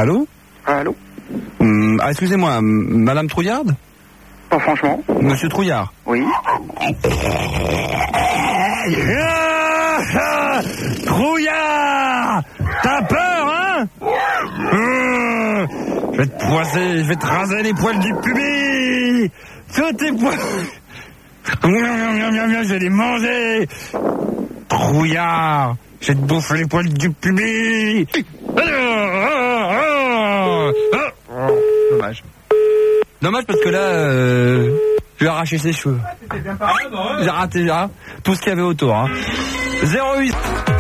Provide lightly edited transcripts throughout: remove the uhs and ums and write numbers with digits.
Allô? Allô? Excusez-moi, Madame Trouillard? Pas franchement. Monsieur Trouillard? Oui. Trouillard! T'as peur, hein? Je vais te poisser, je vais te raser les poils du pubis! Tous tes poils! Je vais les manger! Trouillard! Je vais te bouffer les poils du pubis! Dommage. Dommage parce que là, je lui ai arraché ses cheveux. J'ai raté là, tout ce qu'il y avait autour. Hein. 08.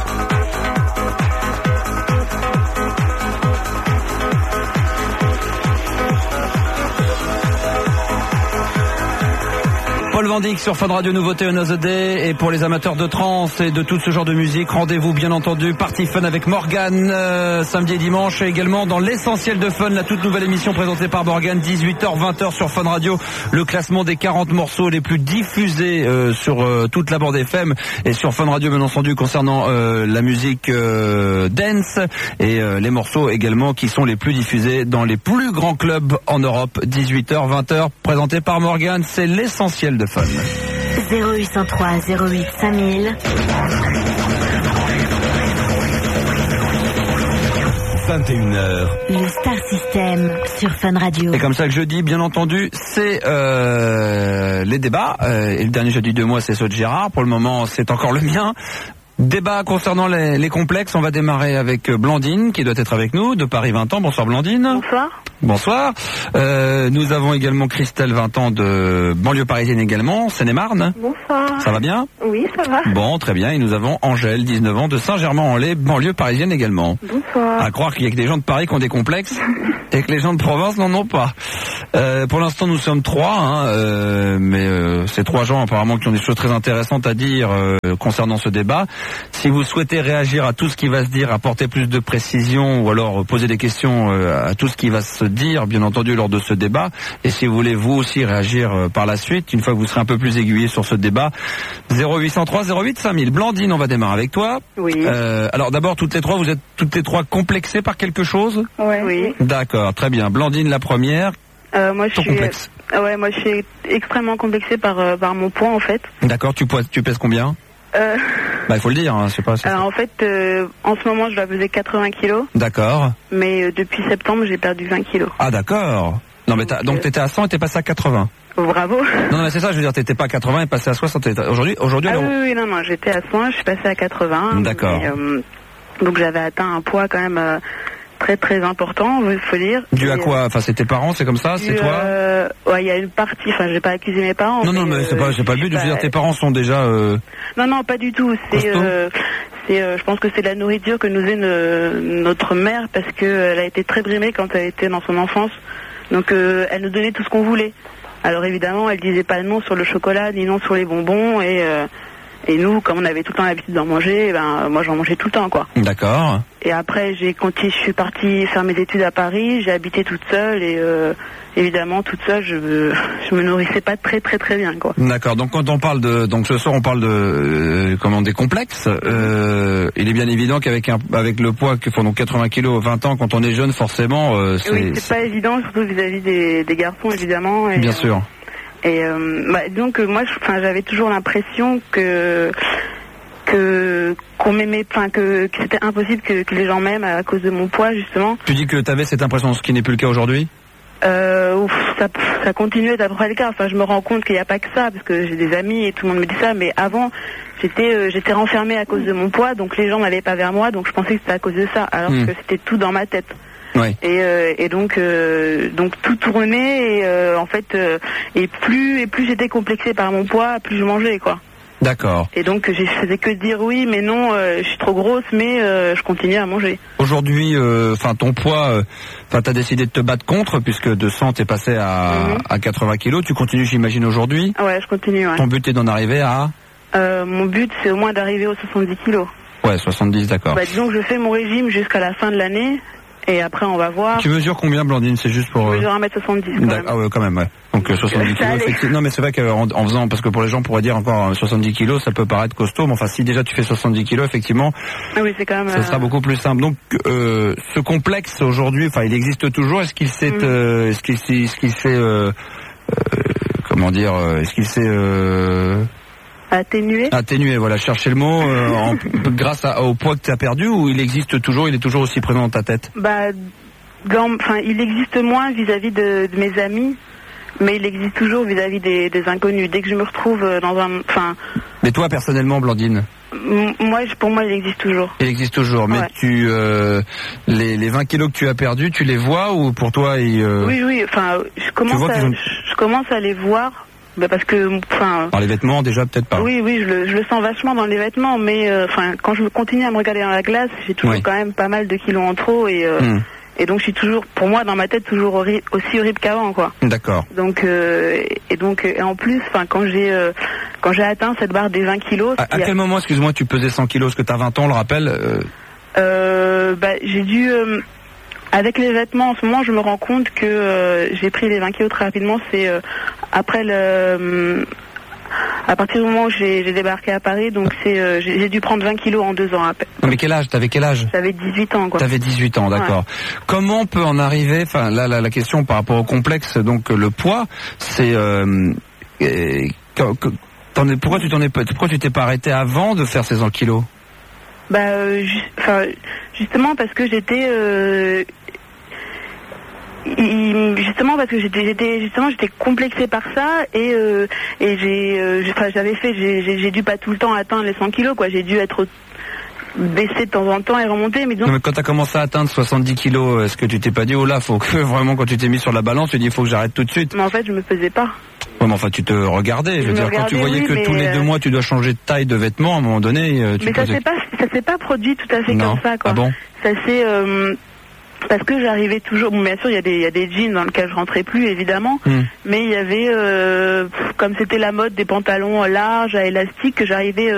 Paul Van Dyk sur Fun Radio, nouveauté Another Day. Et pour les amateurs de trance et de tout ce genre de musique, rendez-vous bien entendu Party Fun avec Morgane samedi et dimanche, et également dans l'essentiel de Fun, la toute nouvelle émission présentée par Morgane, 18h 20h sur Fun Radio, le classement des 40 morceaux les plus diffusés sur toute la bande FM et sur Fun Radio bien entendu concernant la musique dance et les morceaux également qui sont les plus diffusés dans les plus grands clubs en Europe. 18h 20h présenté par Morgane, c'est l'essentiel de Fun. 0803 08 5000 21h. Le Star System sur Fun Radio. Et comme ça que je dis, bien entendu, c'est les débats. Et le dernier jeudi de mois, c'est ceux de Gérard. Pour le moment, c'est encore le mien. Débat concernant les complexes. On va démarrer avec Blandine, qui doit être avec nous, de Paris 20 ans. Bonsoir Blandine. Bonsoir. Bonsoir. Nous avons également Christelle, 20 ans, de banlieue parisienne également, Seine-et-Marne. Bonsoir. Ça va bien? Oui, ça va. Bon, très bien. Et nous avons Angèle, 19 ans, de Saint-Germain-en-Laye, banlieue parisienne également. Bonsoir. À croire qu'il y a que des gens de Paris qui ont des complexes et que les gens de province n'en ont pas. Pour l'instant, nous sommes 3, hein, mais ces 3 gens apparemment qui ont des choses très intéressantes à dire concernant ce débat. Si vous souhaitez réagir à tout ce qui va se dire, apporter plus de précision ou alors poser des questions à tout ce qui va se dire, bien entendu, lors de ce débat, et si vous voulez vous aussi réagir par la suite, une fois que vous serez un peu plus aiguillé sur ce débat, 0803 08 5000. Blandine, on va démarrer avec toi. Oui. Alors d'abord, toutes les 3, vous êtes toutes les 3 complexées par quelque chose? Ouais. Oui. D'accord, très bien. Blandine, la première. Moi, je suis complexe. moi, je suis extrêmement complexée par mon poids, en fait. D'accord, tu pèses combien? Il faut le dire, hein, je sais pas. Alors, en fait, en ce moment, je dois peser 80 kilos. D'accord. Mais depuis septembre, j'ai perdu 20 kilos. Ah, d'accord. Non, mais donc t'étais à 100 et t'es passé à 80. Bravo. Non, mais c'est ça, je veux dire, t'étais pas à 80 et passé à 60. Aujourd'hui, oui, non, j'étais à 100, je suis passée à 80. D'accord. Mais, donc, j'avais atteint un poids quand même très très important, il faut dire. Dû à quoi? Enfin, c'est tes parents, c'est comme ça, c'est toi? Ouais, il y a une partie. Enfin, je vais pas accuser mes parents. Non, mais c'est pas le but. Je veux dire, tes parents sont déjà. Non, pas du tout. Je pense que c'est la nourriture que nous est notre mère, parce que elle a été très brimée quand elle était dans son enfance. Donc, elle nous donnait tout ce qu'on voulait. Alors évidemment, elle disait pas non sur le chocolat, ni non sur les bonbons, et nous, comme on avait tout le temps l'habitude d'en manger, moi j'en mangeais tout le temps, quoi. D'accord. Et après, je suis partie faire mes études à Paris, j'ai habité toute seule, et évidemment, toute seule, je me nourrissais pas très très très bien, quoi. D'accord. Donc quand on parle donc ce soir on parle de des complexes. Il est bien évident qu'avec le poids que font donc 80 kilos, 20 ans, quand on est jeune, forcément, c'est pas évident, surtout vis-à-vis des garçons, évidemment. Et, bien sûr. Et donc moi, j'avais toujours l'impression qu'on m'aimait, que c'était impossible que les gens m'aiment à cause de mon poids, justement. Tu dis que tu avais cette impression, ce qui n'est plus le cas aujourd'hui? Ça continue à être à peu près le cas. Enfin, je me rends compte qu'il n'y a pas que ça, parce que j'ai des amis et tout le monde me dit ça, mais avant, j'étais renfermée à cause de mon poids, donc les gens n'allaient pas vers moi, donc je pensais que c'était à cause de ça, alors que c'était tout dans ma tête. Oui. Et donc tout tournait, et en fait, et plus j'étais complexée par mon poids, plus je mangeais, quoi. D'accord. Et donc je faisais que dire oui, mais non, je suis trop grosse, mais je continue à manger. Aujourd'hui, ton poids, t'as décidé de te battre contre, puisque de 100 t'es passé à 80 kilos. Tu continues, j'imagine, aujourd'hui? Ouais, je continue. Ouais. Ton but est d'en arriver à? Mon but, c'est au moins d'arriver aux 70 kilos. Ouais, 70, d'accord. Disons que je fais mon régime jusqu'à la fin de l'année. Et après, on va voir. Tu mesures combien, Blandine? C'est juste pour... Je mesure 1m70 quand même. Ah ouais, quand même, ouais. Donc 70 kilos, effectivement. Non, mais c'est vrai qu'en faisant, parce que pour les gens, on pourrait dire encore 70 kilos, ça peut paraître costaud, mais enfin, si déjà tu fais 70 kilos, effectivement, oui, c'est quand même, ça sera beaucoup plus simple. Donc, ce complexe aujourd'hui, enfin, il existe toujours. Est-ce qu'il s'est, comment dire, est-ce qu'il s'est atténué, voilà, chercher le mot, grâce au poids que tu as perdu, ou il existe toujours, il est toujours aussi présent dans ta tête? Il existe moins vis-à-vis de mes amis, mais il existe toujours vis-à-vis des inconnus. Dès que je me retrouve Mais toi, personnellement, Blandine? Pour moi, il existe toujours. Il existe toujours, mais ouais. Les 20 kilos que tu as perdus, tu les vois, ou pour toi, Oui, enfin, je commence à les voir. Parce que, par les vêtements, déjà, peut-être pas. Oui, je le sens vachement dans les vêtements, mais quand je continue à me regarder dans la glace, j'ai toujours quand même pas mal de kilos en trop, et donc je suis toujours, pour moi, dans ma tête, toujours aussi horrible qu'avant, quoi. D'accord. Donc et en plus, quand j'ai atteint cette barre des 20 kilos. À quel moment, excuse-moi, tu pesais 100 kilos? Parce que t'as 20 ans, on le rappelle. J'ai dû. Avec les vêtements, en ce moment, je me rends compte que j'ai pris les 20 kilos très rapidement. C'est après à partir du moment où j'ai débarqué à Paris, donc j'ai dû prendre 20 kilos en 2 ans à peine. Mais quel âge? T'avais quel âge? J'avais 18 ans, quoi. T'avais 18 ans, d'accord. Ouais. Comment on peut en arriver, enfin, là, la question par rapport au complexe, donc le poids, c'est pourquoi tu t'es pas arrêté avant de faire ces 100 kilos? Justement parce que j'étais j'étais complexée par ça, et j'ai dû pas tout le temps atteindre les 100 kilos, quoi. J'ai dû être baisser de temps en temps et remonter, mais donc... Non, mais quand t'as commencé à atteindre 70 kilos, est-ce que tu t'es pas dit, oh là, faut que vraiment, quand tu t'es mis sur la balance, tu dis, il faut que j'arrête tout de suite? Mais en fait, je me pesais pas. Ouais, mais enfin, tu te regardais, je veux dire, quand tu voyais que tous les 2 mois, tu dois changer de taille de vêtements, à un moment donné, mais ça s'est pas produit tout à fait comme ça, quoi. Ah bon? Ça s'est, parce que j'arrivais toujours, bon, bien sûr, il y a des jeans dans lesquels je rentrais plus, évidemment, mais il y avait, comme c'était la mode des pantalons larges à élastique, que j'arrivais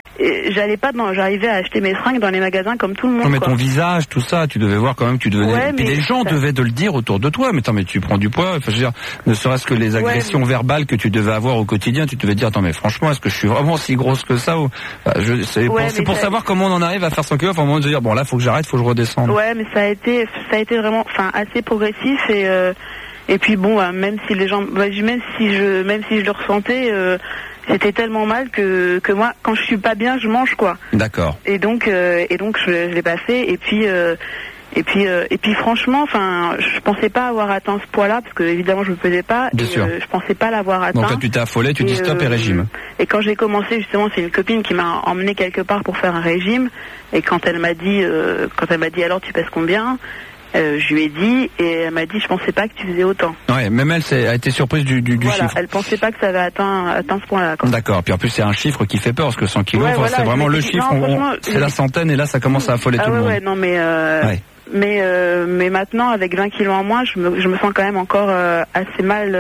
à acheter mes fringues dans les magasins comme tout le monde. Non, mais quoi. ton visage, tout ça, tu devais voir quand même que tu devenais. Ouais, puis les gens devaient te le dire autour de toi. Mais attends, mais tu prends du poids. Enfin, je veux dire, ne serait-ce que les agressions verbales que tu devais avoir au quotidien, tu devais dire, attends, mais franchement, est-ce que je suis vraiment si grosse que ça, ou... C'est pour savoir comment on en arrive à faire 100 kilos. Enfin, au moment de dire, bon, là, faut que j'arrête, faut que je redescende. Ouais, mais ça a été vraiment, assez progressif, et puis bon, même si les gens, même si je le ressentais. C'était tellement mal que moi, quand je suis pas bien, je mange, quoi. D'accord. Et donc je l'ai pas fait. Et puis franchement, je pensais pas avoir atteint ce poids-là, parce que évidemment je me pesais pas. Bien sûr. Je pensais pas l'avoir atteint. Donc là, tu t'es affolé, tu dis stop et régime. Et quand j'ai commencé, justement, c'est une copine qui m'a emmené quelque part pour faire un régime. Et quand elle m'a dit alors tu pèses combien? Je lui ai dit, et elle m'a dit, je pensais pas que tu faisais autant. Ouais, même elle a été surprise du chiffre. Elle pensait pas que ça avait atteint ce point-là. D'accord. Puis en plus, c'est un chiffre qui fait peur, parce que 100 kilos, c'est vraiment le chiffre. C'est la centaine, et là, ça commence à affoler tout le monde. Ouais, non, mais mais maintenant, avec 20 kilos en moins, je me sens quand même encore assez mal.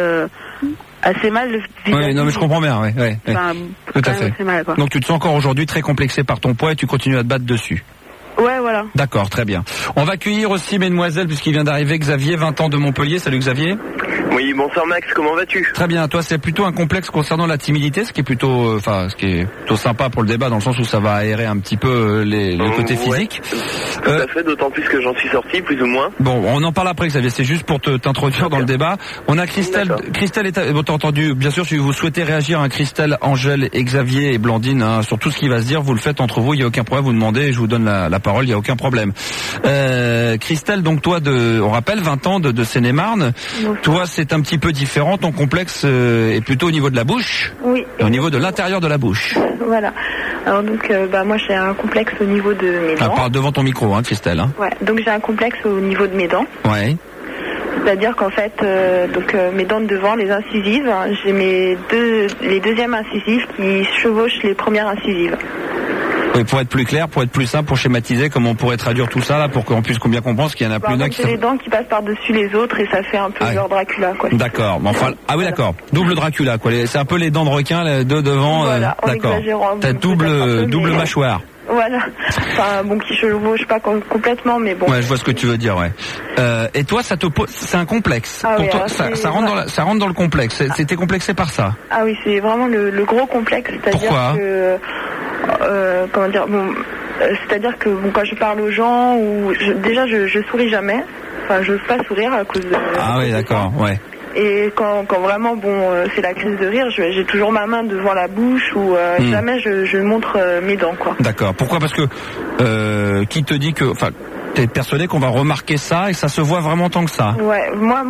Oui, non, mais je comprends bien, ouais. Tout à fait. Mal, quoi. Donc tu te sens encore aujourd'hui très complexé par ton poids, et tu continues à te battre dessus. Ouais, voilà. D'accord, très bien. On va accueillir aussi, mesdemoiselles, puisqu'il vient d'arriver Xavier, 20 ans de Montpellier. Salut Xavier. Oui, bonsoir Max, comment vas-tu? Très bien, toi c'est plutôt un complexe concernant la timidité, ce qui est plutôt sympa pour le débat, dans le sens où ça va aérer un petit peu le côté physique. Tout à fait, d'autant plus que j'en suis sorti, plus ou moins. Bon, on en parle après Xavier, c'est juste pour t'introduire dans le débat. On a Christelle t'as entendu, bien sûr, si vous souhaitez réagir à Christelle, Angèle et Xavier et Blandine, sur tout ce qui va se dire, vous le faites entre vous, il n'y a aucun problème, vous demandez et je vous donne la parole, il n'y a aucun problème. Christelle, donc toi, on rappelle, 20 ans de Seine-et-Marne, toi c'est un petit peu différent, ton complexe est plutôt au niveau de la bouche, oui, et au niveau de l'intérieur de la bouche. Voilà. Alors donc, moi j'ai un complexe au niveau de mes dents. Parle devant ton micro, Christelle. Ouais. Donc j'ai un complexe au niveau de mes dents. Ouais. C'est-à-dire qu'en fait, mes dents de devant, les incisives, j'ai les deuxièmes incisives qui chevauchent les premières incisives. Oui, pour être plus clair, pour être plus simple, pour schématiser, comment on pourrait traduire tout ça là, pour qu'on puisse bien comprendre, parce qu'il y en a plus d'un qui... C'est les dents qui passent par-dessus les autres et ça fait un peu genre Dracula, quoi. D'accord. Bon, enfin, oui, d'accord. Double Dracula, quoi. C'est un peu les dents de requin, les deux devant. Voilà, d'accord. T'as double mâchoire. Voilà. Enfin, bon, qui chevauche pas complètement, mais bon. Ouais, je vois ce que tu veux dire, ouais. Et toi, c'est un complexe. Ah pour oui, toi, alors ça rentre dans le complexe. T'es complexé par ça. Ah oui, c'est vraiment le gros complexe. C'est-à-dire Pourquoi que, comment dire, bon, c'est-à-dire que bon, quand je parle aux gens, déjà je souris jamais. Enfin, je n'ose pas sourire à cause de. Ah oui, d'accord, ouais. Et quand vraiment c'est la crise de rire, j'ai toujours ma main devant la bouche ou jamais je montre mes dents, quoi. D'accord. Pourquoi? Parce que qui te dit que, enfin, t'es persuadé qu'on va remarquer ça et que ça se voit vraiment tant que ça? Ouais, moi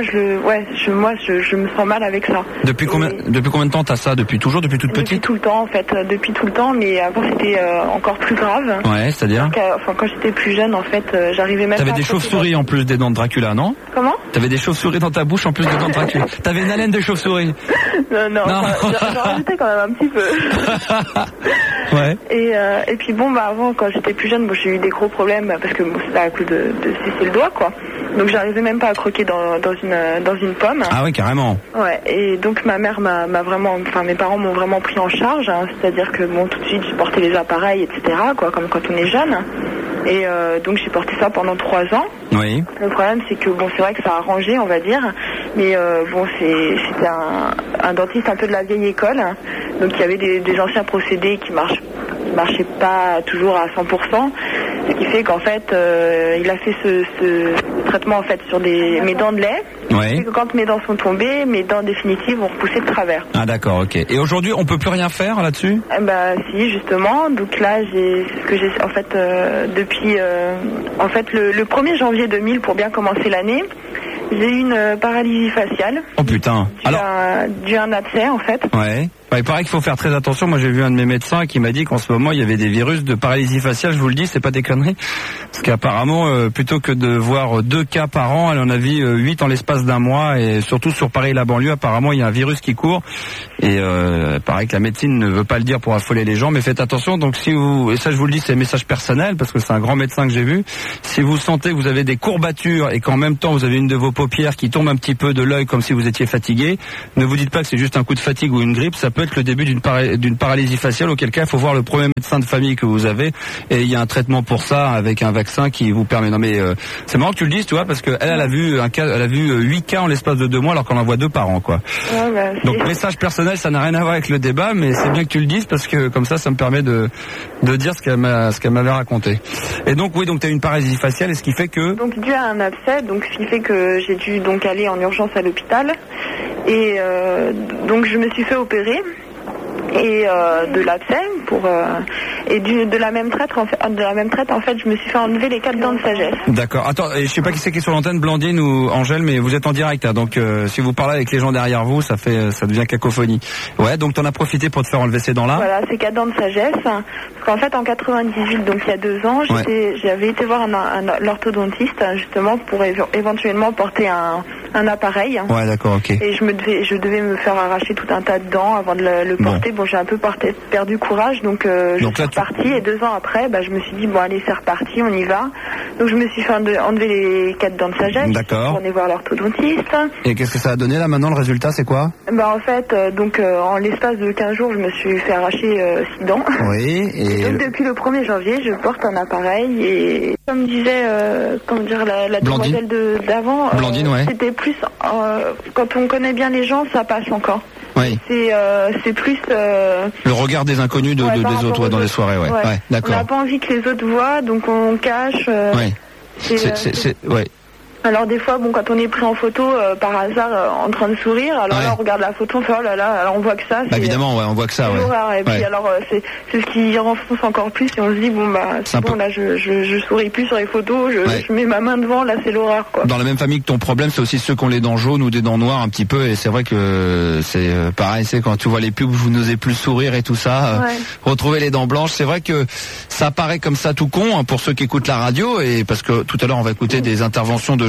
je me sens mal avec ça. Depuis combien de temps t'as ça? Depuis toujours? Depuis toute petite? Depuis tout le temps, en fait. Depuis tout le temps, mais avant c'était encore plus grave. Ouais, c'est-à-dire? Quand j'étais plus jeune, en fait, j'arrivais même. T'avais des chauves-souris en plus des dents de Dracula, non? Comment? T'avais des chauves-souris dans ta bouche en plus des dents de Dracula. T'avais une haleine de chauve-souris. Non. J'en rajoutais quand même un petit peu. Ouais. Et puis bon, avant, quand j'étais plus jeune, j'ai eu des gros problèmes parce que c'était à cause de cesser le doigt, quoi. Donc j'arrivais même pas à croquer dans une pomme. Ah oui, carrément. Ouais. Et donc ma mère m'a vraiment, enfin mes parents m'ont vraiment pris en charge. Hein, c'est-à-dire que bon, tout de suite j'ai porté les appareils, etc. quoi, comme quand on est jeune. Et donc j'ai porté ça pendant 3 ans. Oui. Le problème c'est que bon, c'est vrai que ça a arrangé, on va dire, mais bon, c'était un dentiste un peu de la vieille école. Donc il y avait des anciens procédés qui marchaient pas toujours à 100%. Ce qui fait qu'en fait, il a fait ce traitement en fait sur mes dents de lait. Ouais. Et que quand mes dents sont tombées, mes dents définitives vont repousser de travers. Ah d'accord, ok. Et aujourd'hui, on peut plus rien faire là-dessus? Si, justement. Donc là, en fait depuis en fait le 1er janvier 2000, pour bien commencer l'année, j'ai eu une paralysie faciale. Oh putain. Dû à un abcès en fait. Ouais. Il paraît qu'il faut faire très attention. Moi, j'ai vu un de mes médecins qui m'a dit qu'en ce moment, il y avait des virus de paralysie faciale. Je vous le dis, c'est pas des conneries. Parce qu'apparemment, plutôt que de voir 2 cas par an, elle en a vu 8 en l'espace d'un mois. Et surtout sur Paris et la banlieue, apparemment, il y a un virus qui court. Et il paraît que la médecine ne veut pas le dire pour affoler les gens. Mais faites attention. Donc et ça je vous le dis, c'est un message personnel, parce que c'est un grand médecin que j'ai vu. Si vous sentez que vous avez des courbatures et qu'en même temps, vous avez une de vos paupières qui tombe un petit peu de l'œil comme si vous étiez fatigué, ne vous dites pas que c'est juste un coup de fatigue ou une grippe. Ça peut être le début d'une paralysie faciale, auquel cas il faut voir le premier médecin de famille que vous avez, et il y a un traitement pour ça avec un vaccin qui vous permet. Non mais c'est marrant que tu le dises, tu vois, parce que elle a vu 8 cas en l'espace de 2 mois alors qu'on en voit 2 par an, quoi. Ouais, donc message personnel, ça n'a rien à voir avec le débat, mais c'est bien que tu le dises parce que comme ça me permet de dire ce qu'elle m'avait raconté. Et donc oui, donc tu as une paralysie faciale, et ce qui fait que donc dû à un abcès, donc ce qui fait que j'ai dû donc aller en urgence à l'hôpital, et donc je me suis fait opérer. Et de l'abcès et de la même traite en fait je me suis fait enlever les 4 dents de sagesse. D'accord. Attends, je sais pas qui c'est qui est sur l'antenne, Blandine ou Angèle, mais vous êtes en direct, hein, donc si vous parlez avec les gens derrière vous, ça devient cacophonie. Ouais, donc t'en as profité pour te faire enlever ces dents-là. Voilà, ces 4 dents de sagesse. Parce qu'en fait en 98, donc il y a 2 ans, j'avais été voir l'orthodontiste justement pour éventuellement porter un appareil. Ouais, d'accord, ok. Et je devais me faire arracher tout un tas de dents avant de le porter. Bon, j'ai un peu perdu courage, donc je suis repartie, et 2 ans après, je me suis dit bon allez, c'est reparti, on y va. Donc je me suis fait enlever les 4 dents de sagesse. D'accord. Pour aller voir l'orthodontiste. Et qu'est-ce que ça a donné là maintenant, le résultat c'est quoi? En fait, en l'espace de 15 jours, je me suis fait arracher 6 dents. Oui. Et donc depuis le 1er janvier, je porte un appareil, et comme disait la demoiselle d'avant, Blandine, ouais. C'était plus quand on connaît bien les gens, ça passe encore. Oui. C'est plus le regard des inconnus des autres, dans les soirées, ouais. Ouais, d'accord. On n'a pas envie que les autres voient, donc on cache. Ouais. Ouais. Alors des fois, quand on est pris en photo par hasard en train de sourire, alors là on regarde la photo, on fait oh là là, alors on voit que ça. Évidemment, on voit que ça. Et puis alors c'est ce qui renfonce encore plus, et on se dit c'est bon, là je souris plus sur les photos, je mets ma main devant, là c'est l'horreur, quoi. Dans la même famille que ton problème, c'est aussi ceux qui ont les dents jaunes ou des dents noires un petit peu, et c'est vrai que c'est pareil, c'est quand tu vois les pubs où vous n'osez plus sourire et tout ça, retrouver les dents blanches, c'est vrai que ça paraît comme ça tout con, hein, pour ceux qui écoutent la radio, et parce que tout à l'heure on va écouter des interventions de gens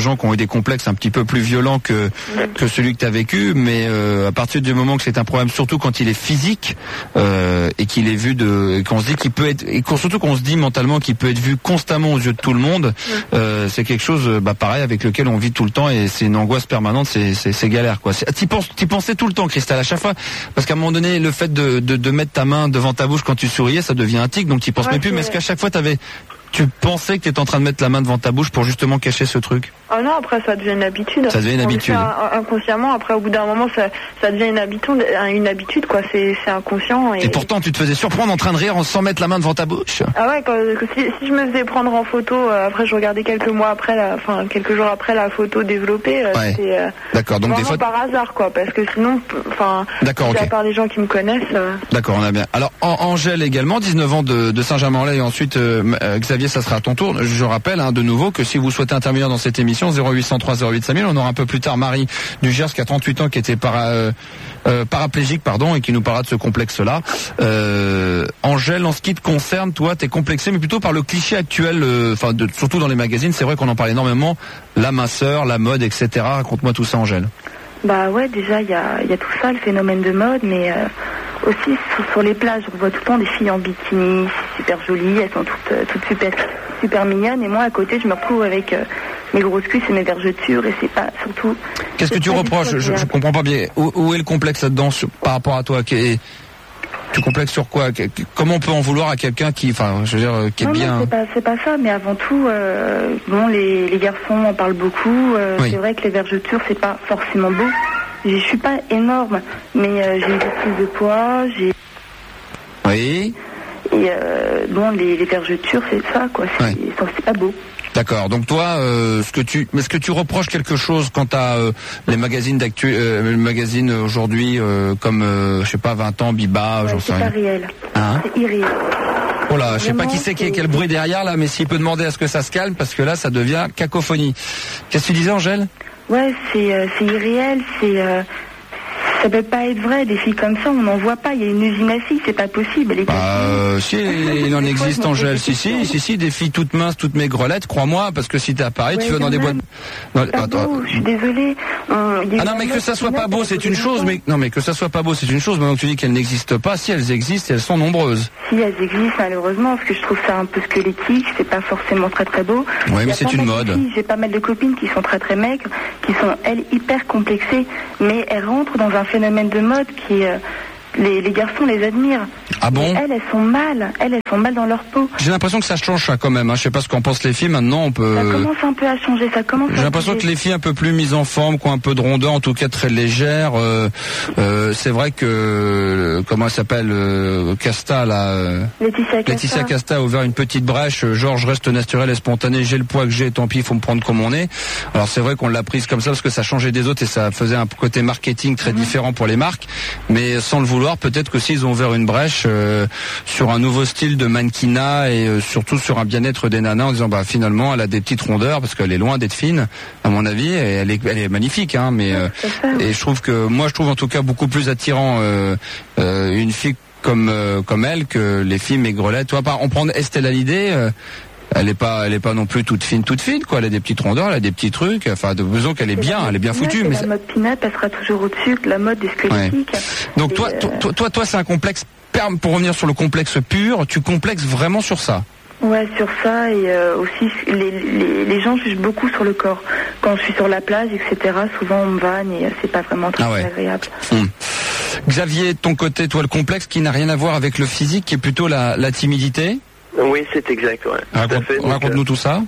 gens qui ont eu des complexes un petit peu plus violents que celui que tu as vécu, mais à partir du moment que c'est un problème, surtout quand il est physique et qu'il est vu qu'on se dit qu'il peut être, et surtout qu'on se dit mentalement qu'il peut être vu constamment aux yeux de tout le monde, c'est quelque chose pareil avec lequel on vit tout le temps et c'est une angoisse permanente, c'est galère quoi. T'y pensais tout le temps, Christelle, à chaque fois, parce qu'à un moment donné le fait de mettre ta main devant ta bouche quand tu souriais, ça devient un tic, donc t'y penses même plus, mais est-ce qu'à chaque fois tu pensais que tu étais en train de mettre la main devant ta bouche pour justement cacher ce truc? Ah non, après ça devient une habitude. Ça devient une habitude. Inconsciemment, après au bout d'un moment, ça devient une habitude quoi. C'est inconscient. Et pourtant, tu te faisais surprendre en train de rire sans mettre la main devant ta bouche. Ah ouais, si je me faisais prendre en photo, après je regardais quelques jours après la photo développée. D'accord. Donc des fois par hasard quoi, parce que sinon, d'accord, à part les gens qui me connaissent. D'accord, on a bien. Alors Angèle également, 19 ans de Saint-Germain-en-Laye, et ensuite Xavier, ça sera à ton tour. Je rappelle de nouveau que si vous souhaitez intervenir dans cette émission, 0803 08 5000, on aura un peu plus tard Marie du Gers qui a 38 ans, qui était paraplégique et qui nous parlera de ce complexe-là. Angèle, en ce qui te concerne, toi, t'es complexée, mais plutôt par le cliché actuel, surtout dans les magazines, c'est vrai qu'on en parle énormément, la minceur, la mode, etc. Raconte-moi tout ça, Angèle. Bah ouais, déjà il y a tout ça, le phénomène de mode, mais aussi sur les plages, on voit tout le temps des filles en bikini, super jolies, elles sont toutes super mignonnes, et moi à côté je me retrouve avec mes grosses cuisses et mes vergetures, et c'est pas surtout... Qu'est-ce que tu reproches? Je comprends pas bien. Où est le complexe là-dedans par rapport à toi? Tu complexes sur quoi? Comment on peut en vouloir à quelqu'un qui est bien? Non, c'est pas ça, mais avant tout, les garçons en parlent beaucoup. Oui. C'est vrai que les vergetures, c'est pas forcément beau. Je suis pas énorme, mais j'ai une prise de poids, Oui. Et les vergetures, c'est ça, quoi. C'est pas beau. D'accord. Donc toi, est-ce que tu reproches quelque chose quant à les magazines le magazine aujourd'hui comme 20 ans, Biba, j'en sais rien. C'est pas réel. Hein? C'est irréel. Oh là, je sais pas qui c'est qui a quel bruit derrière là, mais s'il peut demander à ce que ça se calme, parce que là, ça devient cacophonie. Qu'est-ce que tu disais, Angèle? Ouais, c'est irréel, ça peut pas être vrai, des filles comme ça, on n'en voit pas, il y a une usine à filles, c'est pas possible. Si, il en existe, Angèle, si, des filles toutes minces, toutes maigrelettes, crois-moi, parce que si t'es à Paris, tu vas dans des boîtes... Attends, je suis désolée. non, mais que ça soit pas beau, c'est une chose, mais que ça soit pas beau, c'est une chose, maintenant que tu dis qu'elles n'existent pas, si elles existent, elles sont nombreuses. Si, elles existent, malheureusement, parce que je trouve ça un peu squelettique, c'est pas forcément très très beau. Oui, mais c'est une mode. J'ai pas mal de copines qui sont très très maigres, qui sont, elles, hyper complexées, mais elles rentrent dans un phénomène de mode qui les garçons les admirent. Ah bon? Elles sont mal dans leur peau. J'ai l'impression que ça change ça quand même. Je sais pas ce qu'en pensent les filles maintenant. On peut. Ça commence un peu à changer. J'ai l'impression que les filles un peu plus mises en forme, qui ont un peu de rondeur, en tout cas très légères. C'est vrai que comment elle s'appelle, Casta là. Laetitia Casta a ouvert une petite brèche. Genre, je reste naturel et spontané. J'ai le poids que j'ai. Tant pis, il faut me prendre comme on est. Alors c'est vrai qu'on l'a prise comme ça parce que ça changeait des autres et ça faisait un côté marketing très différent pour les marques. Mais sans le vouloir, peut-être que s'ils ont ouvert une brèche sur un nouveau style de mannequinat et surtout sur un bien-être des nanas en disant finalement elle a des petites rondeurs parce qu'elle est loin d'être fine à mon avis, et elle est magnifique mais et je trouve en tout cas beaucoup plus attirant une fille comme elle que les filles maigrelettes. On prend Estelle Hallyday, elle est pas non plus toute fine quoi. Elle a des petites rondeurs, elle a des petits trucs. De besoin qu'elle est bien, elle est bien foutue. Mais la mode pin-up, elle sera toujours au-dessus de la mode des squelettiques. Ouais. Donc toi, c'est un complexe. Pour revenir sur le complexe pur, tu complexes vraiment sur ça. Ouais, sur ça, et aussi les gens jugent beaucoup sur le corps. Quand je suis sur la plage, etc., souvent on me vanne et c'est pas vraiment très agréable. Xavier, de ton côté, toi, le complexe qui n'a rien à voir avec le physique, qui est plutôt la timidité. Oui, c'est exact, ouais. Raconte-nous tout ça.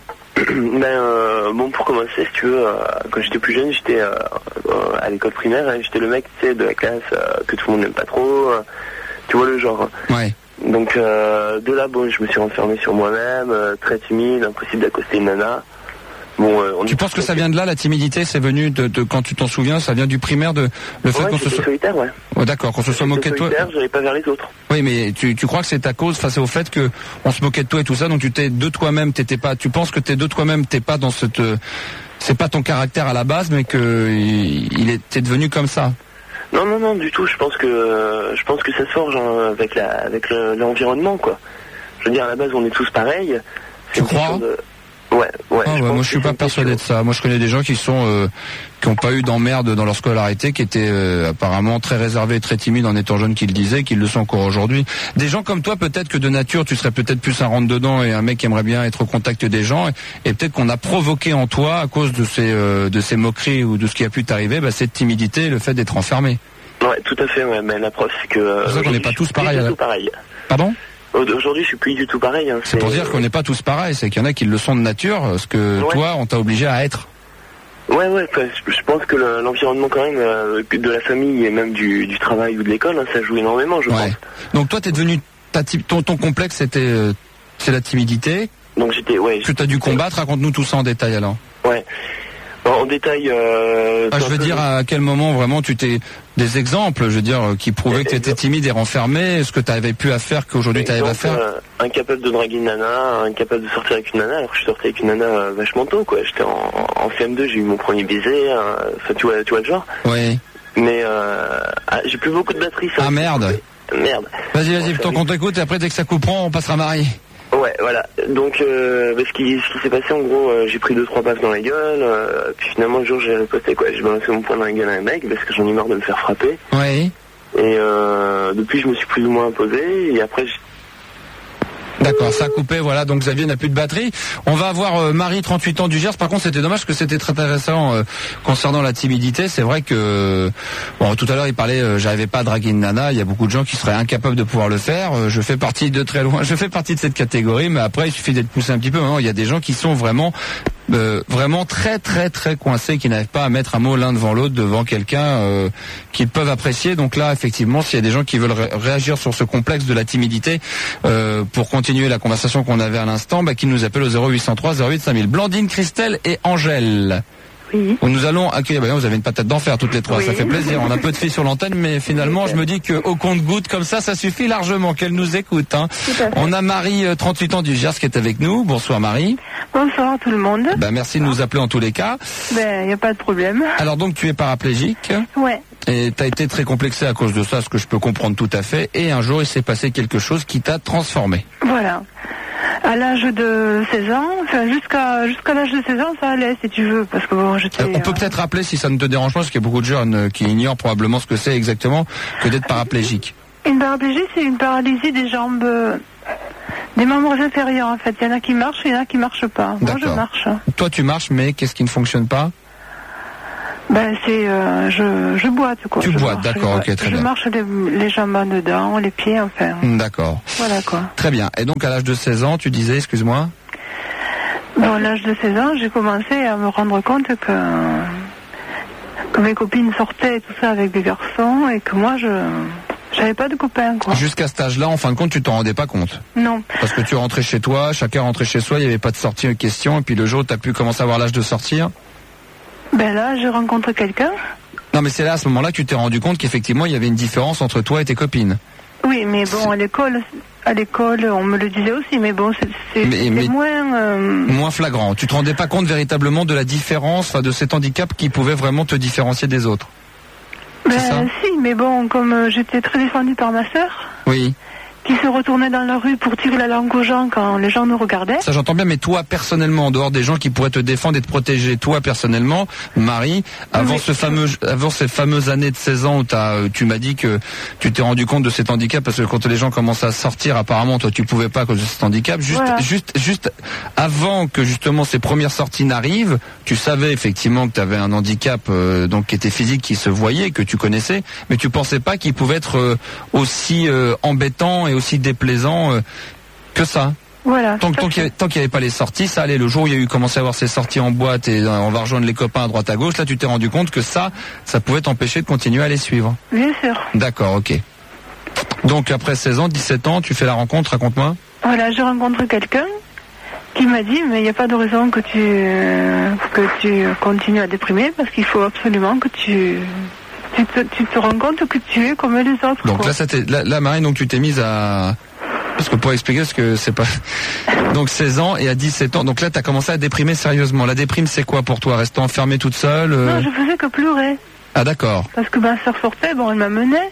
Pour commencer, si tu veux, quand j'étais plus jeune, j'étais à l'école primaire, j'étais le mec, de la classe que tout le monde n'aime pas trop, tu vois le genre. Ouais. Donc de là, je me suis renfermé sur moi-même, très timide, impossible d'accoster une nana. Tu penses que ça vient de là, la timidité, c'est venu de quand tu t'en souviens, ça vient du primaire, de le fait qu'on se soit solitaire, ouais. Oh, d'accord, qu'on se soit moqué de toi. J'allais pas vers les autres. Oui, mais tu crois que c'est à cause, c'est au fait que on se moquait de toi et tout ça, donc tu t'es de toi-même, tu penses que t'es de toi-même, t'es pas dans cette, c'est pas ton caractère à la base, mais que t'es devenu comme ça. Non, du tout. Je pense que ça se forge avec l'environnement, quoi. Je veux dire, à la base, on est tous pareils. Tu crois? Ouais. Moi, je suis pas persuadé de ça. Moi, je connais des gens qui ont pas eu d'emmerde dans leur scolarité, qui étaient apparemment très réservés et très timides en étant jeunes, qui le disaient, qui le sont encore aujourd'hui. Des gens comme toi, peut-être que de nature, tu serais peut-être plus un rentre-dedans et un mec qui aimerait bien être au contact des gens, et peut-être qu'on a provoqué en toi, à cause de ces moqueries ou de ce qui a pu t'arriver, cette timidité et le fait d'être enfermé. Ouais, tout à fait, ouais. Mais la preuve, c'est que... c'est pour ça qu'on n'est pas tous pareils. Pardon ? Aujourd'hui, je suis plus du tout pareil. C'est pour dire qu'on n'est pas tous pareils, c'est qu'il y en a qui le sont de nature, ce que toi, on t'a obligé à être. Ouais, je pense que l'environnement quand même de la famille et même du travail ou de l'école, ça joue énormément, je pense. Donc toi, t'es devenu ton complexe, c'est la timidité. Donc j'étais, que t'as dû combattre. Raconte-nous tout ça en détail alors. Ouais. En détail. Je veux dire, à quel moment vraiment des exemples, je veux dire, qui prouvaient que tu étais timide et renfermé, ce que tu avais pu à faire qu'aujourd'hui tu arrives à faire. Incapable de draguer une nana, incapable de sortir avec une nana, alors que je sortais avec une nana vachement tôt, quoi. J'étais en CM2, j'ai eu mon premier baiser, tu vois le genre. Oui. Mais j'ai plus beaucoup de batterie. Ah merde. Merde. Vas-y, tant qu'on t'écoute, et après dès que ça coupera, on passera Marie. Ouais, voilà. Donc, ce qui s'est passé, en gros, j'ai pris 2-3 baffes dans la gueule, puis finalement, le jour, j'ai riposté, quoi. J'ai balancé mon poing dans la gueule à un mec, parce que j'en ai marre de me faire frapper. Oui. Et depuis, je me suis plus ou moins imposé, et après, D'accord, ça a coupé, voilà, donc Xavier n'a plus de batterie. On va avoir Marie, 38 ans du Gers. Par contre, c'était dommage que c'était très intéressant concernant la timidité. C'est vrai que, tout à l'heure, il parlait, j'arrivais pas à draguer une nana. Il y a beaucoup de gens qui seraient incapables de pouvoir le faire. Je fais partie de cette catégorie, mais après, il suffit d'être poussé un petit peu. Maintenant, il y a des gens qui sont vraiment très très très coincés, qui n'arrivent pas à mettre un mot l'un devant l'autre, devant quelqu'un qu'ils peuvent apprécier. Donc là, effectivement, s'il y a des gens qui veulent réagir sur ce complexe de la timidité, pour continuer la conversation qu'on avait à l'instant, qui nous appellent au 0803 08 5000. Blandine, Christelle et Angèle. Oui. Nous allons accueillir, vous avez une patate d'enfer toutes les trois, oui. Ça fait plaisir. On a peu de filles sur l'antenne, mais finalement, je me dis qu'au compte-gouttes, comme ça suffit largement qu'elles nous écoutent. On a Marie, 38 ans du Gers, qui est avec nous. Bonsoir Marie. Bonsoir tout le monde. Merci de nous appeler en tous les cas. Y a pas de problème. Alors donc, tu es paraplégique. Ouais. Et t'as été très complexé à cause de ça, ce que je peux comprendre tout à fait. Et un jour, il s'est passé quelque chose qui t'a transformé. Voilà. À l'âge de 16 ans, jusqu'à l'âge de 16 ans, ça allait, si tu veux, parce que j'étais... On peut peut-être rappeler, si ça ne te dérange pas, parce qu'il y a beaucoup de jeunes qui ignorent probablement ce que c'est exactement, que d'être paraplégique. Une paraplégie, c'est une paralysie des jambes, des membres inférieurs, en fait. Il y en a qui marchent, il y en a qui marchent pas. Moi, je marche. Toi, tu marches, mais qu'est-ce qui ne fonctionne pas ? Je boite, quoi. Tu boites, d'accord, ok, très bien. Je marche les jambes en dedans, les pieds, enfin. D'accord. Voilà, quoi. Très bien. Et donc, à l'âge de 16 ans, tu disais, excuse-moi ? À l'âge de 16 ans, j'ai commencé à me rendre compte que mes copines sortaient et tout ça avec des garçons, et que moi, j'avais pas de copains, quoi. Jusqu'à cet âge-là, en fin de compte, tu t'en rendais pas compte ? Non. Parce que tu rentrais chez toi, chacun rentrait chez soi, il n'y avait pas de sortie en question, et puis le jour où tu as pu commencer à avoir l'âge de sortir ? Là, je rencontre quelqu'un. Non, mais c'est là, à ce moment-là, que tu t'es rendu compte qu'effectivement, il y avait une différence entre toi et tes copines. Oui, mais bon, à l'école, on me le disait aussi, mais bon, c'est moins... Moins flagrant. Tu te rendais pas compte véritablement de la différence, de cet handicap qui pouvait vraiment te différencier des autres. Si, mais bon, comme j'étais très défendue par ma sœur... Oui. Qui se retournait dans la rue pour tirer la langue aux gens quand les gens nous regardaient. Ça j'entends bien, mais toi personnellement, en dehors des gens qui pourraient te défendre et te protéger, toi personnellement, Marie, avant ces fameuses années de 16 ans où tu m'as dit que tu t'es rendu compte de cet handicap, parce que quand les gens commencent à sortir, apparemment toi tu pouvais pas à cause de cet handicap, juste avant que justement ces premières sorties n'arrivent, tu savais effectivement que tu avais un handicap donc qui était physique, qui se voyait, que tu connaissais, mais tu pensais pas qu'il pouvait être aussi embêtant et aussi déplaisant que ça. Voilà. Tant qu'il n'y avait pas les sorties, ça allait. Le jour où il y a eu commencé à avoir ces sorties en boîte et on va rejoindre les copains à droite à gauche, là tu t'es rendu compte que ça pouvait t'empêcher de continuer à les suivre. Bien sûr. D'accord, ok. Donc après 16 ans, 17 ans, tu fais la rencontre, raconte-moi. Voilà, je rencontre quelqu'un qui m'a dit, mais il n'y a pas de raison que tu continues à déprimer, parce qu'il faut absolument que tu te rends compte que tu es comme les autres. Donc là, Marie, donc tu t'es mise à... Parce que pour expliquer ce que c'est pas... Donc 16 ans et à 17 ans. Donc là, tu as commencé à déprimer sérieusement. La déprime, c'est quoi pour toi ? Rester enfermée toute seule Non, je faisais que pleurer. Ah d'accord. Parce que ma soeur sortait, elle m'amenait,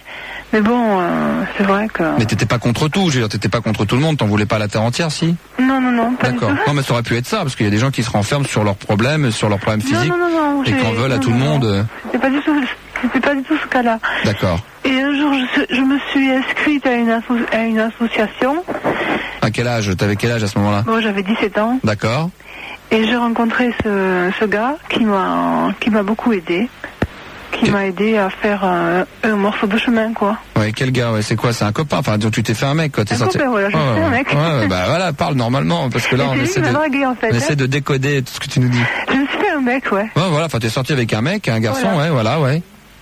Mais bon, c'est vrai que... Mais t'étais pas contre tout, je veux dire, t'étais pas contre tout le monde, t'en voulais pas la terre entière, si? Non, pas d'accord. Non, mais ça aurait pu être ça, parce qu'il y a des gens qui se renferment sur leurs problèmes physiques, non, et qu'en veulent à tout le monde. C'était pas du tout ce cas-là. D'accord. Et un jour, je me suis inscrite à une association. À quel âge? T'avais quel âge à ce moment-là? Bon, j'avais 17 ans. D'accord. Et j'ai rencontré ce gars qui m'a beaucoup aidé. Qui m'a aidé à faire un morceau de chemin, quoi. Ouais, quel gars? Ouais, c'est quoi? C'est un copain? Enfin, tu t'es fait un mec, quoi. T'es sorti... copain, voilà, j'ai fait un mec. Ouais, bah voilà, parle normalement, parce que là, on essaie de décoder tout ce que tu nous dis. Je me suis fait un mec, ouais. Ouais, voilà, enfin, t'es sorti avec un mec, un garçon, ouais.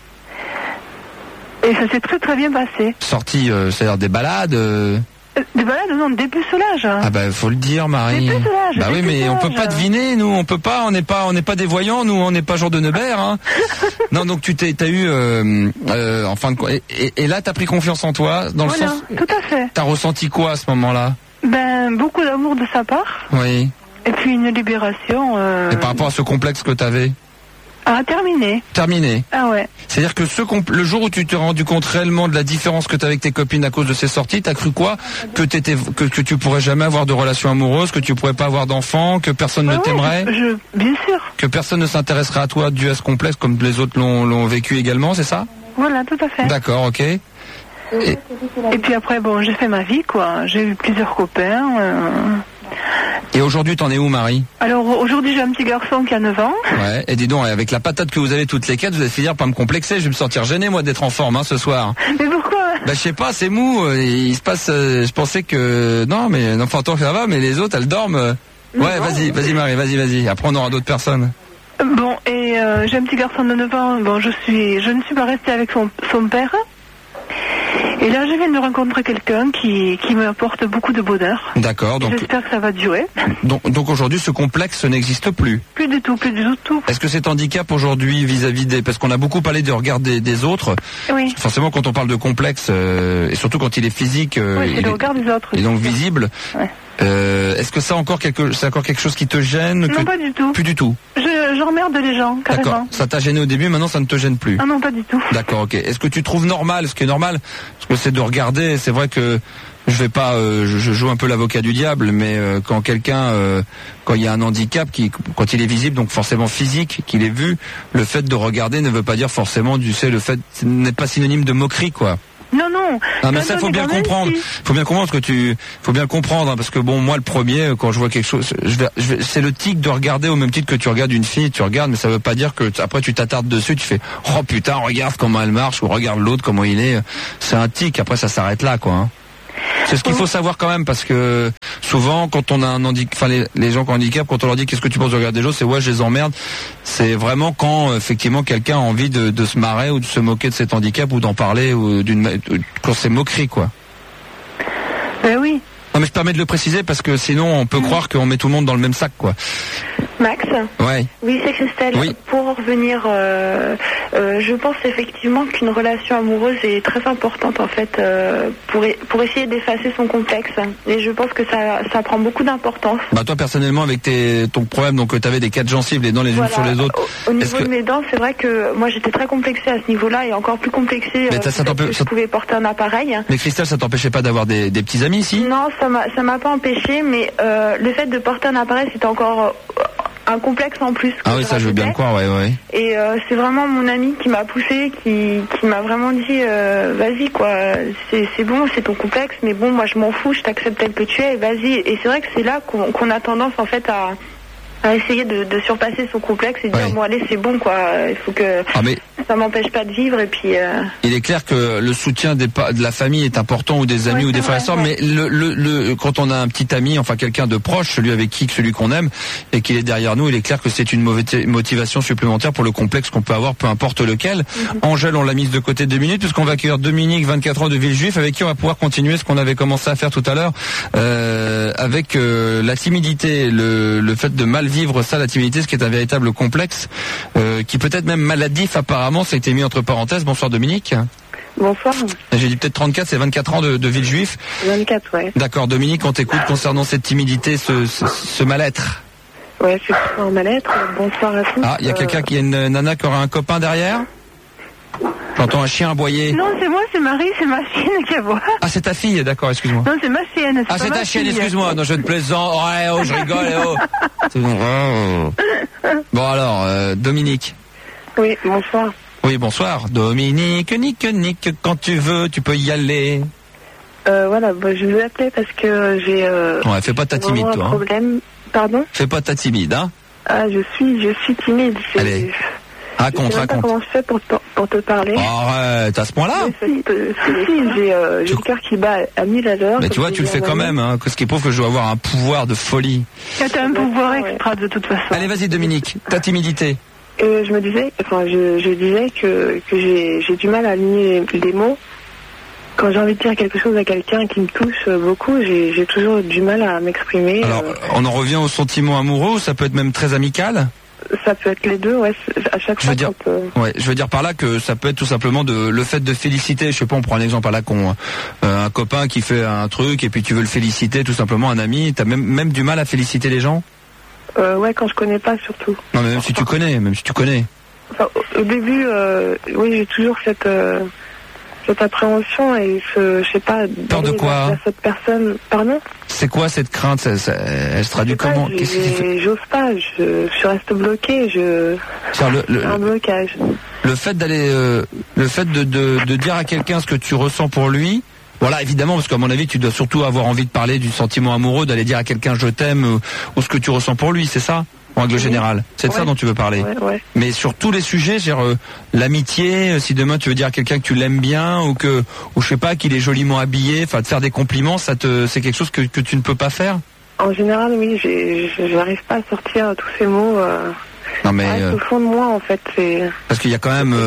Et ça s'est très très bien passé. Sorti, c'est-à-dire des balades Des balades, non, dépucelage. Ah bah faut le dire, Marie. Dépucelage. Bah oui, mais on peut pas deviner, nous, on peut pas, on n'est pas des voyants, nous, on n'est pas Jean de Neubert, hein. Non, donc t'as eu, en fin de compte, et là t'as pris confiance en toi, dans le sens. Tout à fait. T'as ressenti quoi à ce moment-là? Ben beaucoup d'amour de sa part. Oui. Et puis une libération. Et par rapport à ce complexe que t'avais? Ah, terminé. Ah ouais. C'est-à-dire que le jour où tu t'es rendu compte réellement de la différence que tu as avec tes copines à cause de ces sorties, t'as cru quoi? Que tu pourrais jamais avoir de relation amoureuse, que tu pourrais pas avoir d'enfants, que personne ne t'aimerait? Bien sûr. Que personne ne s'intéresserait à toi dû à ce complexe comme les autres l'ont vécu également, c'est ça? Voilà, tout à fait. D'accord, ok. Et puis après, bon, j'ai fait ma vie, quoi. J'ai eu plusieurs copains. Et aujourd'hui, t'en es où, Marie? Alors, aujourd'hui, j'ai un petit garçon qui a 9 ans. Ouais, et dis donc, avec la patate que vous avez toutes les quatre, vous allez finir par me complexer. Je vais me sentir gêné, moi, d'être en forme, ce soir. Mais pourquoi? Bah, je sais pas, c'est mou. Il se passe, je pensais que... Non, mais, enfin, tant que ça va, mais les autres, elles dorment. Ouais, vas-y, Marie, vas-y. Après, on aura d'autres personnes. Bon, et j'ai un petit garçon de 9 ans. Bon, je ne suis pas restée avec son père. Et là, je viens de rencontrer quelqu'un qui m'apporte beaucoup de bonheur. D'accord. Donc j'espère que ça va durer. Donc aujourd'hui, ce complexe n'existe plus. Plus du tout. Est-ce que cet handicap aujourd'hui vis-à-vis des... Parce qu'on a beaucoup parlé de regard des autres. Oui. Forcément, quand on parle de complexe, et surtout quand il est physique... oui, c'est le regard des autres. Et donc visible. Ouais. Est-ce que c'est encore quelque chose qui te gêne? Non, pas du tout. Plus du tout. J'emmerde les gens, carrément. D'accord. Ça t'a gêné au début, maintenant ça ne te gêne plus. Ah non, pas du tout. D'accord, ok. Est-ce que tu trouves normal, ce qui est normal, parce que c'est de regarder, c'est vrai que je vais pas, je joue un peu l'avocat du diable, mais quand il y a un handicap quand il est visible, donc forcément physique, qu'il est vu, le fait de regarder ne veut pas dire forcément, le fait n'est pas synonyme de moquerie, quoi. Non. Ah, mais ça, faut bien comprendre. Faut bien comprendre, hein, parce que bon, moi, le premier, quand je vois quelque chose, c'est le tic de regarder au même titre que tu regardes une fille, tu regardes, mais ça veut pas dire que après tu t'attardes dessus, tu fais, oh putain, regarde comment elle marche, ou regarde l'autre, comment il est. C'est un tic, après ça s'arrête là, quoi, hein. C'est ce qu'il faut savoir quand même, parce que souvent quand on a un handicap, enfin les gens qui ont un handicap, quand on leur dit qu'est-ce que tu penses de regarder des choses, c'est ouais, je les emmerde. C'est vraiment quand effectivement quelqu'un a envie de se marrer ou de se moquer de cet handicap ou d'en parler ou quand c'est moquerie, quoi. Ben oui. Non, mais je permets de le préciser parce que sinon on peut croire qu'on met tout le monde dans le même sac, quoi. Max? Ouais. Oui, c'est Christelle. Oui. Pour revenir, je pense effectivement qu'une relation amoureuse est très importante en fait pour essayer d'effacer son complexe. Et je pense que ça prend beaucoup d'importance. Bah toi personnellement avec ton problème, donc tu avais des 4 gencives les dents les unes sur les autres. Au niveau de mes dents, c'est vrai que moi j'étais très complexée à ce niveau-là et encore plus complexée je pouvais porter un appareil. Mais Christelle, ça t'empêchait pas d'avoir des petits amis ici? Non, ça m'a pas empêché, mais le fait de porter un appareil, c'était encore un complexe en plus. Ah oui, ça je veux bien le croire, ouais. Et c'est vraiment mon ami qui m'a poussé, qui m'a vraiment dit vas-y quoi, c'est bon, c'est ton complexe, mais bon moi je m'en fous, je t'accepte tel que tu es, vas-y. Et c'est vrai que c'est là qu'on a tendance en fait à essayer de surpasser son complexe et de dire bon allez c'est bon quoi, il faut que ça m'empêche pas de vivre et puis il est clair que le soutien de la famille est important ou des amis ou des frères et sœurs, mais quand on a un petit ami, enfin quelqu'un de proche, celui qu'on aime et qu'il est derrière nous, il est clair que c'est une motivation supplémentaire pour le complexe qu'on peut avoir, peu importe lequel. Angèle, on l'a mise de côté 2 minutes puisqu'on va accueillir Dominique, 24 ans de Villejuif, avec qui on va pouvoir continuer ce qu'on avait commencé à faire tout à l'heure avec la timidité, le fait de mal vivre ça, la timidité, ce qui est un véritable complexe qui peut être même maladif apparemment. Ça a été mis entre parenthèses. Bonsoir Dominique. Bonsoir. J'ai dit peut-être 34, c'est 24 ans de Villejuif. 24, ouais. D'accord, Dominique, on t'écoute concernant cette timidité, ce mal-être. Ouais, c'est un mal-être. Bonsoir à tous. Ah, il y a quelqu'un qui a une nana qui aura un copain derrière? J'entends un chien aboyer. Non, c'est moi, c'est Marie, c'est ma chienne qui aboie. Ah, c'est ta fille, d'accord, excuse-moi. Non, c'est ma chienne. Ah, c'est ta chienne, excuse-moi. Non, je ne plaisante. Oh, je rigole, Bon, alors, Dominique. Oui, bonsoir. Oui, bonsoir. Dominique, Nick, quand tu veux, tu peux y aller. Voilà, je vous appelais parce que j'ai... ouais, fais pas ta timide, toi. Un problème. Pardon ? Fais pas ta timide, hein. Ah, je suis timide. Allez, raconte. Je sais pas comment je fais pour te parler. Arrête, à ce point-là ? Si, j'ai le cœur qui bat à 1000 à l'heure. Mais tu vois, tu le fais quand même, hein. Ce qui prouve que je dois avoir un pouvoir de folie. T'as un pouvoir extra de toute façon. Allez, vas-y, Dominique, ta timidité. Je me disais, je disais que j'ai du mal à aligner les mots. Quand j'ai envie de dire quelque chose à quelqu'un qui me touche beaucoup, j'ai toujours du mal à m'exprimer. Alors, on en revient au sentiment amoureux, ou ça peut être même très amical ? Ça peut être les deux, ouais. À chaque fois. Je veux dire par là que ça peut être tout simplement le fait de féliciter. Je sais pas, on prend un exemple à la con. Un copain qui fait un truc et puis tu veux le féliciter, tout simplement un ami. T'as même du mal à féliciter les gens ? Ouais, quand je connais pas surtout. Non, mais même si tu connais. Enfin, au début, oui, j'ai toujours cette appréhension et je sais pas. Peur de quoi ? Cette personne, pardon ? C'est quoi cette crainte ? Elle se traduit comment ? J'ose pas, je reste bloqué, un blocage. Le fait de dire à quelqu'un ce que tu ressens pour lui. Voilà, évidemment, parce qu'à mon avis, tu dois surtout avoir envie de parler du sentiment amoureux, d'aller dire à quelqu'un je t'aime ou ce que tu ressens pour lui, c'est ça ? En règle générale, c'est de ça dont tu veux parler. Ouais. Mais sur tous les sujets, l'amitié, si demain tu veux dire à quelqu'un que tu l'aimes bien ou je sais pas, qu'il est joliment habillé, enfin de faire des compliments, c'est quelque chose que tu ne peux pas faire ? En général, oui, j'arrive pas à sortir tous ces mots. Non mais au fond de moi, en fait, c'est. Parce qu'il y a quand même,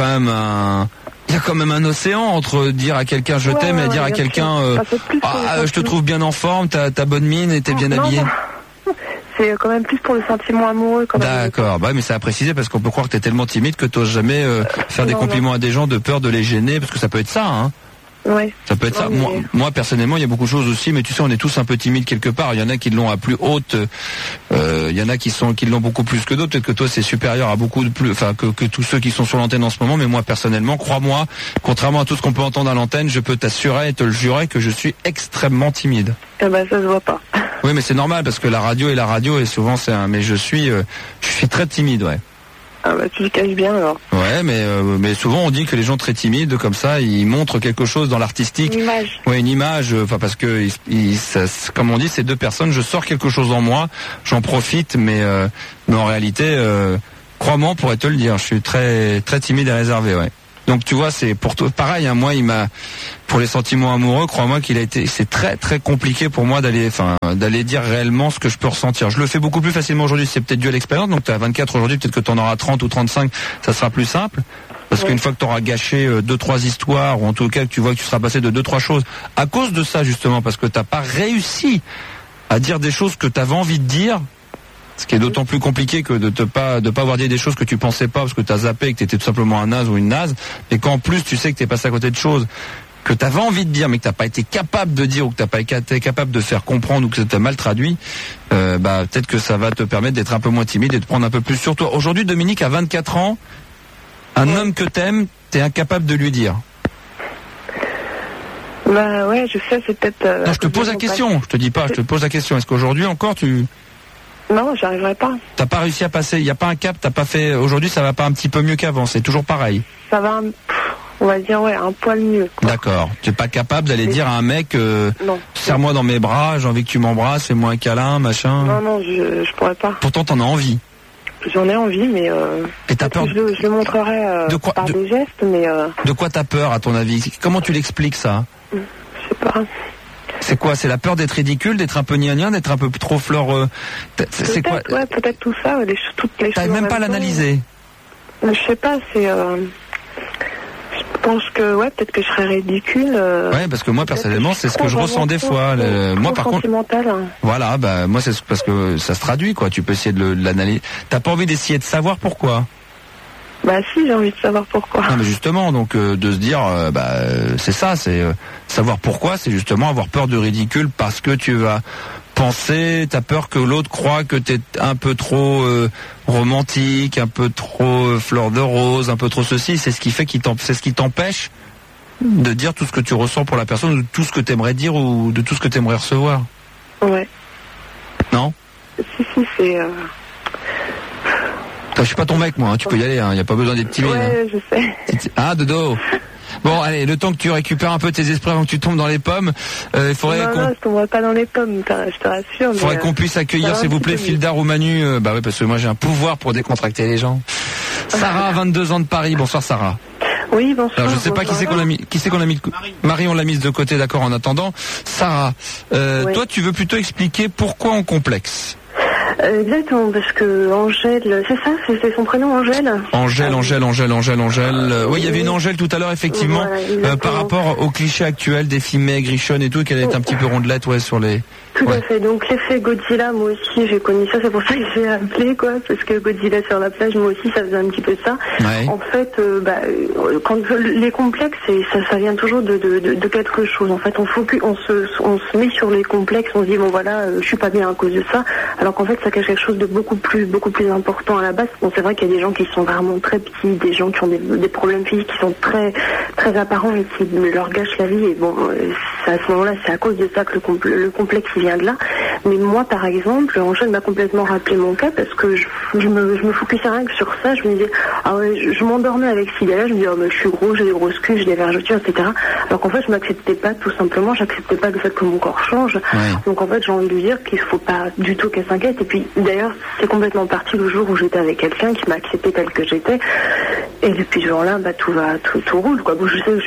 un océan entre dire à quelqu'un je t'aime et dire à quelqu'un je te trouve bien en forme, t'as bonne mine et t'es bien habillé. Non. C'est quand même plus pour le sentiment amoureux quand même. D'accord, mais c'est à préciser parce qu'on peut croire que t'es tellement timide que t'oses jamais faire des compliments à des gens de peur de les gêner, parce que ça peut être ça, hein. Ouais. Ça peut être ça. Moi, personnellement, il y a beaucoup de choses aussi, mais tu sais, on est tous un peu timides quelque part. Il y en a qui l'ont à plus haute, il y en a qui l'ont beaucoup plus que d'autres. Peut-être que toi, c'est supérieur à beaucoup de plus, enfin, que tous ceux qui sont sur l'antenne en ce moment. Mais moi, personnellement, crois-moi, contrairement à tout ce qu'on peut entendre à l'antenne, je peux t'assurer et te le jurer que je suis extrêmement timide. Eh ben, ça se voit pas. Oui, mais c'est normal parce que la radio et souvent mais je suis très timide, ouais. Ah bah tu le caches bien alors. Ouais, mais souvent on dit que les gens très timides comme ça, ils montrent quelque chose dans l'artistique. Une image. Ouais, une image. Enfin parce que comme on dit, ces deux personnes, je sors quelque chose en moi, j'en profite, mais en réalité, crois-moi, on pourrait te le dire, je suis très très timide et réservé, ouais. Donc tu vois, c'est pour toi pareil. Moi, pour les sentiments amoureux, crois-moi c'est très très compliqué pour moi d'aller dire réellement ce que je peux ressentir. Je le fais beaucoup plus facilement aujourd'hui. C'est peut-être dû à l'expérience. Donc tu as 24 aujourd'hui, peut-être que tu en auras 30 ou 35. Ça sera plus simple. Parce qu'une fois que tu auras gâché 2-3 histoires, ou en tout cas que tu vois que tu seras passé de 2-3 choses, à cause de ça justement, parce que t'as pas réussi à dire des choses que tu avais envie de dire. Ce qui est d'autant plus compliqué que de pas avoir dit des choses que tu pensais pas parce que t'as zappé et que t'étais tout simplement un naze ou une naze, et qu'en plus tu sais que t'es passé à côté de choses que t'avais envie de dire mais que t'as pas été capable de dire ou que t'as pas été capable de faire comprendre ou que t'as mal traduit, peut-être que ça va te permettre d'être un peu moins timide et de prendre un peu plus sur toi. Aujourd'hui, Dominique a 24 ans, un homme que t'aimes, t'es incapable de lui dire. Bah ouais, je sais, c'est peut-être... non, je te pose la question, je te dis pas, je te pose la question. Est-ce qu'aujourd'hui encore Non, j'arriverai pas. T'as pas réussi à passer, il n'y a pas un cap, t'as pas fait... Aujourd'hui, ça va pas un petit peu mieux qu'avant, c'est toujours pareil. Ça va, on va dire, un poil mieux. Quoi. D'accord. Tu n'es pas capable d'aller dire à un mec, non. Serre-moi dans mes bras, j'ai envie que tu m'embrasses, fais-moi un câlin, machin. Non, je pourrais pas. Pourtant, t'en as envie. J'en ai envie, mais... Et t'as peur... Je le montrerai par des gestes, mais... De quoi t'as peur, à ton avis? Comment tu l'expliques, ça? Je sais pas. C'est quoi? C'est la peur d'être ridicule, d'être un peu gnagnin, d'être un peu trop fleur... C'est quoi? Ouais, peut-être tout ça, toutes les choses. T'as même pas l'analyser? Je sais pas, c'est... Je pense que, peut-être que je serais ridicule. Ouais, parce que moi, personnellement, c'est ce que je ressens des fois. Moi, par contre... Voilà, moi, c'est parce que ça se traduit, quoi. Tu peux essayer de l'analyser. T'as pas envie d'essayer de savoir pourquoi? Bah si, j'ai envie de savoir pourquoi. Non mais justement, donc de se dire, c'est ça, c'est savoir pourquoi, c'est justement avoir peur de ridicule parce que tu vas penser, t'as peur que l'autre croit que t'es un peu trop romantique, un peu trop peu fleur de rose, un peu trop ceci, c'est ce qui fait c'est ce qui t'empêche de dire tout ce que tu ressens pour la personne, ou de tout ce que t'aimerais dire, ou de tout ce que t'aimerais recevoir. Ouais. Non? Si, c'est... Je suis pas ton mec, moi, hein, tu peux y aller, hein, y a pas besoin d'être timide. Ouais, je sais. Ah, dodo. Bon, allez, le temps que tu récupères un peu tes esprits avant que tu tombes dans les pommes, il faudrait non, je tomberai pas dans les pommes, je te rassure. Il faudrait qu'on puisse accueillir, s'il vous plaît, Fildar ou Manu. Bah ouais, parce que moi j'ai un pouvoir pour décontracter les gens. Sarah, 22 ans de Paris. Bonsoir, Sarah. Oui, bonsoir. Alors, je sais pas qui c'est qu'on a mis de Marie, on l'a mise de côté, d'accord, en attendant. Sarah, toi, tu veux plutôt expliquer pourquoi on complexe? Exactement, parce que Angèle, c'est ça, c'est son prénom, Angèle. Angèle. Oui, il y avait une Angèle tout à l'heure, effectivement, voilà, par rapport au cliché actuel des filles maigres, grichonnes et tout, qu'elle est un petit peu rondelette, sur les... Tout à fait. Donc l'effet Godzilla, moi aussi j'ai connu ça, c'est pour ça que j'ai appelé, quoi, parce que Godzilla sur la plage, moi aussi ça faisait un petit peu ça. Ouais. En fait, quand les complexes, ça vient toujours de quelque chose. En fait, on se met sur les complexes, on se dit bon voilà, je suis pas bien à cause de ça, alors qu'en fait ça cache quelque chose de beaucoup plus important à la base. Bon, c'est vrai qu'il y a des gens qui sont vraiment très petits, des gens qui ont des problèmes physiques qui sont très très apparents et qui leur gâchent la vie. Et bon, à ce moment-là, c'est à cause de ça que le complexe il vient de là. Mais moi, par exemple, Angèle m'a complètement rappelé mon cas parce que je me focusais rien que sur ça. Je me disais, ah ouais, je m'endormais avec cette idée-là. Je me disais, oh, mais je suis gros, j'ai des grosses cuisses, j'ai des vergetures, etc. Alors qu'en fait, je m'acceptais pas, tout simplement. J'acceptais pas le fait que mon corps change. Ouais. Donc en fait, j'ai envie de lui dire qu'il faut pas du tout qu'elle s'inquiète. Et puis, d'ailleurs, c'est complètement parti le jour où j'étais avec quelqu'un qui m'a accepté tel que j'étais. Et depuis ce jour-là, tout roule, quoi. Bon, je sais que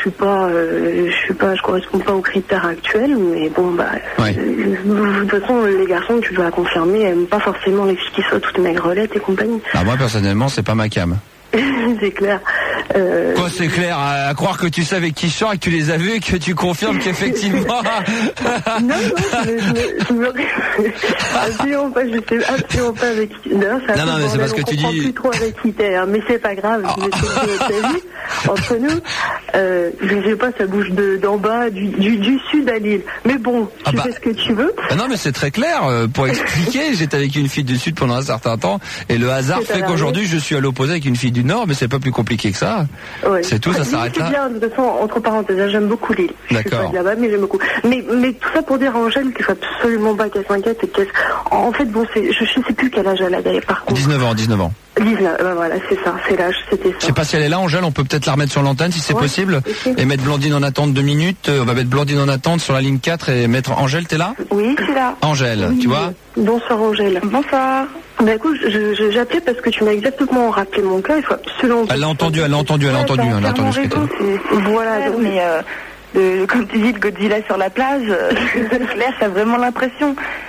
je correspond pas aux critères actuels, mais bon, ouais. De toute façon, les garçons, tu dois confirmer, aiment pas forcément les filles qui soient toutes maigrelettes et compagnie. Ah, moi, personnellement, c'est pas ma cam. C'est clair. Quoi, c'est clair, à croire que tu sais avec qui je sors et que tu les as vus et que tu confirmes qu'effectivement... Non, je me... absolument pas, je sais absolument pas avec qui... Non, mais c'est parce que tu dis... Je plus trop avec qui t'es, hein, mais c'est pas grave, je sais que t'as vu, entre nous, je sais pas, ça bouge d'en bas, du sud à Lille. Mais bon, tu fais ce que tu veux. Non, mais c'est très clair, pour expliquer, j'étais avec une fille du sud pendant un certain temps, et le hasard fait qu'aujourd'hui, je suis à l'opposé avec une fille du nord, mais c'est pas plus compliqué que ça. Ouais. C'est tout, ça s'arrête là. Bien, de toute façon, entre parenthèses, j'aime beaucoup Lille. D'accord. Je suis pas là-bas, mais j'aime beaucoup. Mais tout ça pour dire à Angèle qu'il faut absolument pas qu'elle s'inquiète. En fait, bon, je sais plus quel âge elle a d'ailleurs, par contre. 19 ans. 19, voilà, c'est ça, c'est l'âge, c'était ça. Je sais pas si elle est là, Angèle, on peut peut-être la remettre sur l'antenne si c'est possible. Et mettre Blandine en attente 2 minutes. On va mettre Blandine en attente sur la ligne 4 et mettre Angèle, t'es là? Oui, je suis là. Angèle, oui. Tu vois? Bonsoir Angèle. Bonsoir. Écoute, j'appelais parce que tu m'as exactement rappelé mon cas, il faut absolument... Elle l'a entendu ce que t'as dit. Voilà, mais comme tu dis, le Godzilla sur la plage, c'est clair, t'as vraiment l'impression.